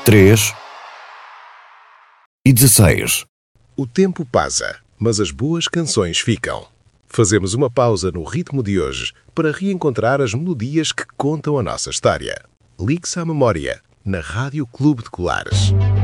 3 e 16. O tempo passa, mas as boas canções ficam. Fazemos uma pausa no ritmo de hoje para reencontrar as melodias que contam a nossa história. Ligue-se à memória, na Rádio Clube de Colares.